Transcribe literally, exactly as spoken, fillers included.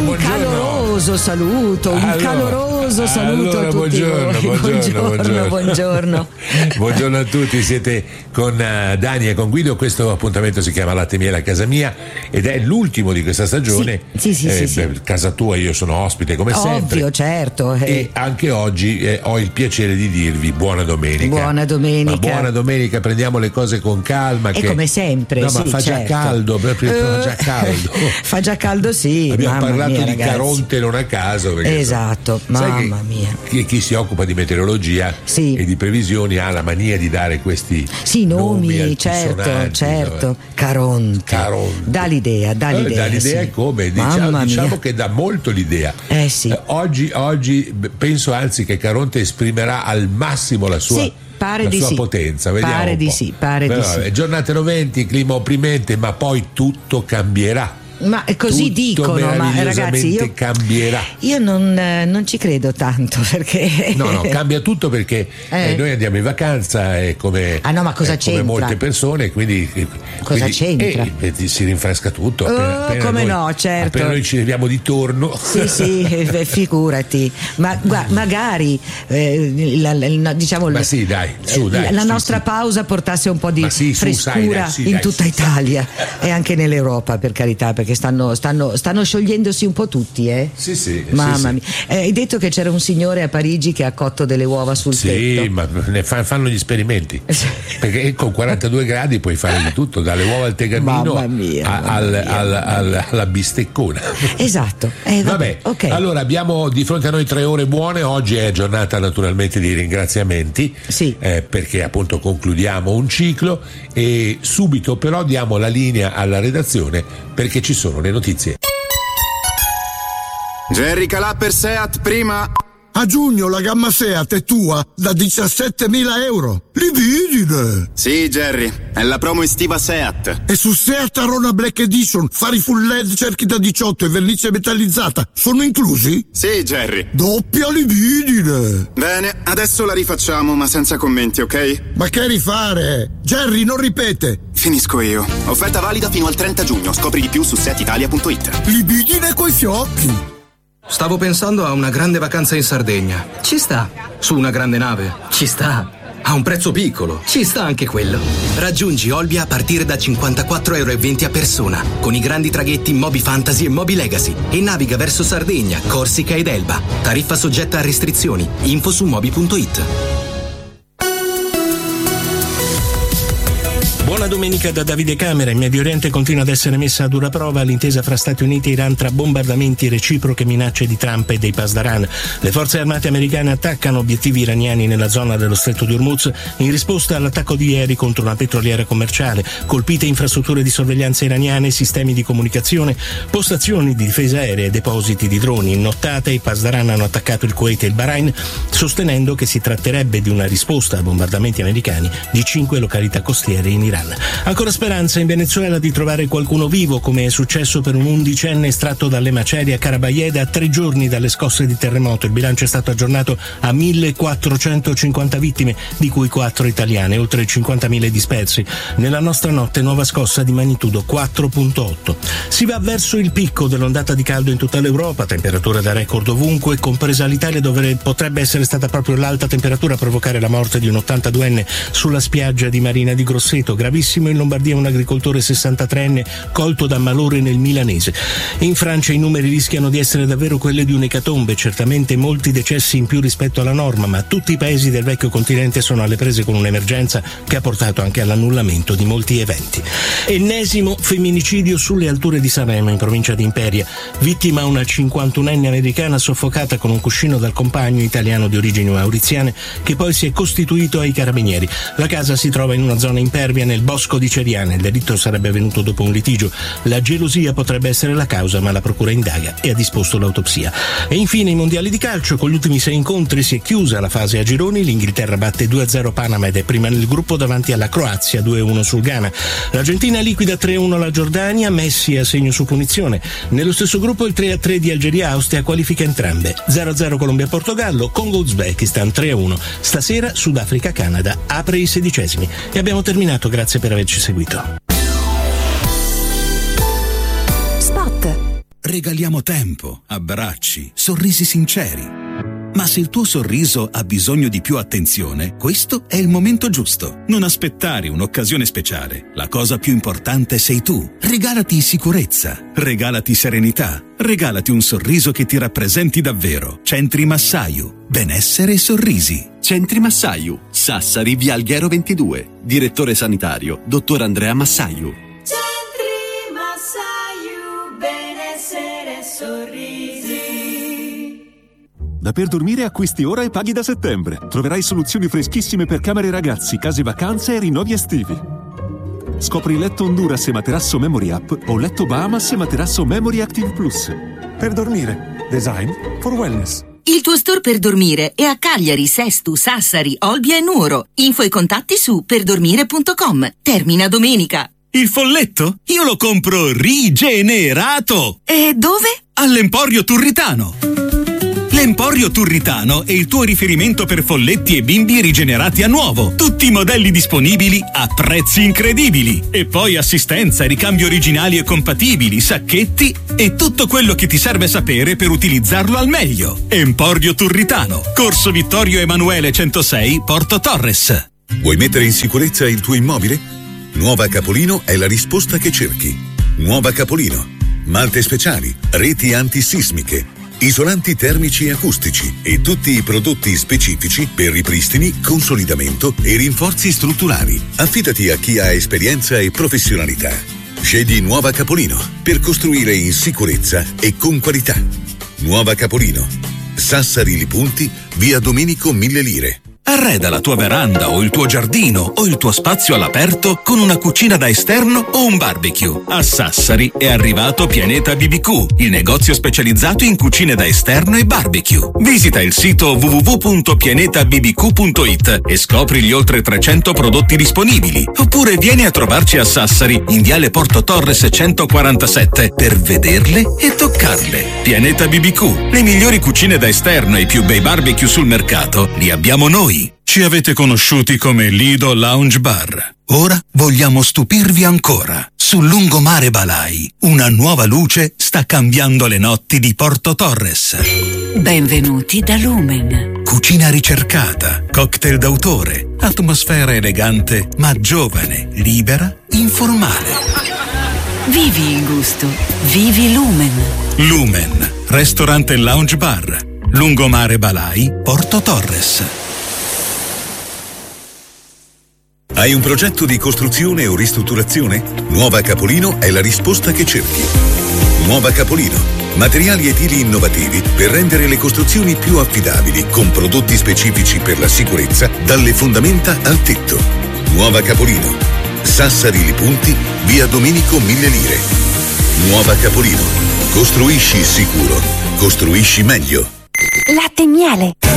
buongiorno. caloroso saluto, un allora, caloroso saluto allora, a tutti buongiorno, voi. buongiorno, buongiorno, buongiorno. buongiorno. Buongiorno a tutti, siete con uh, Dani e con Guido. Questo appuntamento si chiama Latte e Miele a casa mia ed è l'ultimo di questa stagione. Sì, sì, sì, eh, sì, per sì. casa tua io sono ospite come Ovvio, sempre. certo. eh. E anche oggi eh, ho il piacere di dirvi buona domenica. Buona domenica. Ma buona domenica, prendiamo le cose con calma. E che... come sempre. No, sì, ma fa certo. già caldo, proprio fa già caldo. Fa già caldo, sì. Abbiamo mamma parlato mia, di ragazzi. Caronte non a caso. Perché Esatto, sai mamma che mia. Chi, chi si occupa di meteorologia Sì. e di previsioni ha la mania di dare questi Sì, nomi, nomi certo, altisonanti, certo. no? Caronte. Caronte. Dà l'idea, dà Eh, l'idea. dà l'idea sì. come? Mamma Diciamo, diciamo mia. che dà molto l'idea. Eh sì. Eh, oggi, oggi beh, penso anzi che Caronte esprimerà al massimo la sua, Sì, pare la di sua sì. potenza. Vediamo Pare un di po'. sì, pare Però, di sì. vabbè, giornate roventi, clima opprimente, ma poi tutto cambierà. Ma così Tutto dicono, ma ragazzi, io, cambierà. io non, eh, non ci credo tanto perché. No, no, cambia tutto perché Eh. eh, noi andiamo in vacanza e come, Ah, no, ma cosa eh, come c'entra? molte persone, quindi, Cosa quindi c'entra? eh, eh, si rinfresca tutto. Oh, appena, appena come noi, no, certo. Appena noi ci leviamo di torno. Sì, sì, eh, figurati. Ma guarda, magari eh, la, la- no, diciamo Ma l- sì, dai, su, dai, la su, nostra sì. pausa portasse un po' di Ma sì, su, frescura sai, dai, sì, in dai, tutta sì, Italia e anche nell'Europa, per carità, perché stanno, stanno, stanno sciogliendosi un po' tutti, eh? Sì, sì. Mamma sì, mia. Eh, hai detto che c'era un signore a Parigi che ha cotto delle uova sul sì. tetto. Sì, ma ne fa- fanno gli esperimenti. Perché con quarantadue gradi puoi fare di tutto, dalle uova al tegamino Mamma mia, a- mamma al- mia. al- al- alla bisteccona. Esatto. Eh, vabbè, Vabbè, ok. allora abbiamo di fronte a noi tre ore buone. Oggi è giornata naturalmente di ringraziamenti, Sì. eh, perché appunto concludiamo un ciclo e subito però diamo la linea alla redazione perché ci sono le notizie. Jerry Calà per Seat prima. A giugno la gamma Seat è tua da diciassettemila euro. Libidine! Sì, Jerry, è la promo estiva Seat. E su Seat Arona Black Edition fari full L E D, cerchi da diciotto e vernice metallizzata sono inclusi? Sì, Jerry. Doppia libidine! Bene, adesso la rifacciamo, ma senza commenti, ok? Ma che rifare? Jerry non ripete! Finisco io. Offerta valida fino al trenta giugno. Scopri di più su seat italia punto it. Libidine coi fiocchi! Stavo pensando a una grande vacanza in Sardegna. Ci sta, Su una grande nave. ci sta, A un prezzo piccolo. ci sta anche quello. Raggiungi Olbia a partire da cinquantaquattro euro e venti a persona, con i grandi traghetti Moby Fantasy e Moby Legacy, e naviga verso Sardegna, Corsica ed Elba. Tariffa soggetta a restrizioni. Info su moby punto it. Buona domenica da Davide Camera. In Medio Oriente continua ad essere messa a dura prova l'intesa fra Stati Uniti e Iran tra bombardamenti e reciproche minacce di Trump e dei Pasdaran. Le forze armate americane attaccano obiettivi iraniani nella zona dello stretto di Hormuz in risposta all'attacco di ieri contro una petroliera commerciale. Colpite infrastrutture di sorveglianza iraniane, sistemi di comunicazione, postazioni di difesa aerea e depositi di droni. In nottata i Pasdaran hanno attaccato il Kuwait e il Bahrain, sostenendo che si tratterebbe di una risposta a bombardamenti americani di cinque località costiere in Iran. Ancora speranza in Venezuela di trovare qualcuno vivo, come è successo per un undicenne estratto dalle macerie a Carabayeda a tre giorni dalle scosse di terremoto. Il bilancio è stato aggiornato a millequattrocentocinquanta vittime, di cui quattro italiane, oltre cinquantamila dispersi. Nella nostra notte nuova scossa di magnitudo quattro virgola otto. Si va verso il picco dell'ondata di caldo in tutta l'Europa, temperature da record ovunque, compresa l'Italia, dove potrebbe essere stata proprio l'alta temperatura a provocare la morte di un ottantaduenne sulla spiaggia di Marina di Grosseto. Gravissimo in Lombardia un agricoltore sessantatreenne colto da malore nel Milanese. In Francia i numeri rischiano di essere davvero quelli di un'ecatombe, certamente molti decessi in più rispetto alla norma, ma tutti i paesi del vecchio continente sono alle prese con un'emergenza che ha portato anche all'annullamento di molti eventi. Ennesimo femminicidio sulle alture di Sanremo, in provincia di Imperia. Vittima una cinquantunenne americana soffocata con un cuscino dal compagno italiano di origini mauriziane, che poi si è costituito ai carabinieri. La casa si trova in una zona impervia nel bosco di Ceriana. Il delitto sarebbe avvenuto dopo un litigio. La gelosia potrebbe essere la causa, ma la procura indaga e ha disposto l'autopsia. E infine i mondiali di calcio. Con gli ultimi sei incontri si è chiusa la fase a gironi. L'Inghilterra batte due a zero Panama ed è prima nel gruppo davanti alla Croazia due a uno sul Ghana. L'Argentina liquida tre a uno la Giordania, Messi a segno su punizione. Nello stesso gruppo il tre a tre di Algeria-Austria qualifica entrambe. zero a zero Colombia-Portogallo, Congo-Uzbekistan tre a uno. Stasera Sudafrica-Canada apre i sedicesimi. E abbiamo terminato, grazie per averci seguito. Spot. regaliamo tempo, abbracci, sorrisi sinceri. Ma se il tuo sorriso ha bisogno di più attenzione, questo è il momento giusto. Non aspettare un'occasione speciale. La cosa più importante sei tu. Regalati sicurezza, regalati serenità, regalati un sorriso che ti rappresenti davvero. Centri Massaiu, benessere e sorrisi. Centri Massaiu, Sassari, via Alghero ventidue. Direttore sanitario, dottor Andrea Massaiu. Centri Massaiu, benessere e sorrisi. Da Per Dormire acquisti ora e paghi da settembre. Troverai soluzioni freschissime per camere ragazzi, case vacanze e rinnovi estivi. Scopri letto Honduras e materasso Memory Up o letto Bahamas e materasso Memory Active Plus. Per Dormire. Design for wellness. Il tuo store Per Dormire è a Cagliari, Sestu, Sassari, Olbia e Nuoro. Info e contatti su perdormire punto com. Termina domenica. Il folletto? Io lo compro rigenerato! E dove? All'Emporio Turritano. L'Emporio Turritano è il tuo riferimento per folletti e bimbi rigenerati a nuovo. Tutti i modelli disponibili a prezzi incredibili. E poi assistenza, ricambi originali e compatibili, sacchetti e tutto quello che ti serve sapere per utilizzarlo al meglio. Emporio Turritano, Corso Vittorio Emanuele centosei, Porto Torres. Vuoi mettere in sicurezza il tuo immobile? Nuova Capolino è la risposta che cerchi. Nuova Capolino. Malte speciali, reti antisismiche, isolanti termici e acustici e tutti i prodotti specifici per ripristini, consolidamento e rinforzi strutturali. Affidati a chi ha esperienza e professionalità. Scegli Nuova Capolino per costruire in sicurezza e con qualità. Nuova Capolino. Sassari Li Punti, via Domenico Mille Lire. Arreda la tua veranda o il tuo giardino o il tuo spazio all'aperto con una cucina da esterno o un barbecue. A Sassari è arrivato Pianeta B B Q, il negozio specializzato in cucine da esterno e barbecue. Visita il sito w w w punto pianeta b b q punto i t e scopri gli oltre trecento prodotti disponibili. Oppure vieni a trovarci a Sassari, in viale Porto Torres centoquarantasette, per vederle e toccarle. Pianeta B B Q, le migliori cucine da esterno e i più bei barbecue sul mercato li abbiamo noi. Ci avete conosciuti come Lido Lounge Bar. Ora vogliamo stupirvi ancora. Sul lungomare Balai, una nuova luce sta cambiando le notti di Porto Torres. Benvenuti da Lumen. Cucina ricercata, cocktail d'autore, atmosfera elegante ma giovane, libera, informale. Vivi il gusto. Vivi Lumen. Lumen, ristorante e lounge bar. Lungomare Balai, Porto Torres. Hai un progetto di costruzione o ristrutturazione? Nuova Capolino è la risposta che cerchi. Nuova Capolino. Materiali edili innovativi per rendere le costruzioni più affidabili con prodotti specifici per la sicurezza dalle fondamenta al tetto. Nuova Capolino. Sassari Li Punti, via Domenico Mille Lire. Nuova Capolino. Costruisci sicuro. Costruisci meglio. Latte e miele.